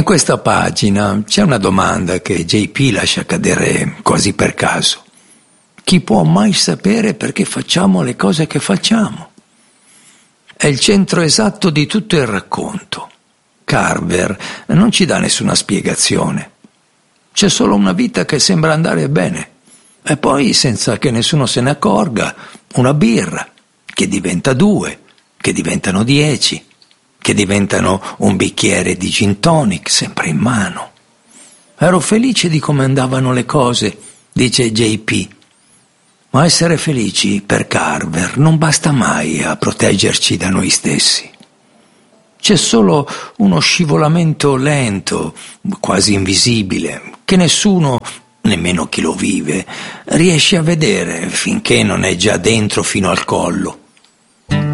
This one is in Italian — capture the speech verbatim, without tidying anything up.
questa pagina c'è una domanda che J P lascia cadere quasi per caso. Chi può mai sapere perché facciamo le cose che facciamo? È il centro esatto di tutto il racconto. Carver non ci dà nessuna spiegazione. C'è solo una vita che sembra andare bene. E poi, senza che nessuno se ne accorga, una birra, che diventa due, che diventano dieci, che diventano un bicchiere di gin tonic, sempre in mano. Ero felice di come andavano le cose, dice J P. Ma essere felici per Carver non basta mai a proteggerci da noi stessi. C'è solo uno scivolamento lento, quasi invisibile, che nessuno, nemmeno chi lo vive, riesce a vedere finché non è già dentro fino al collo.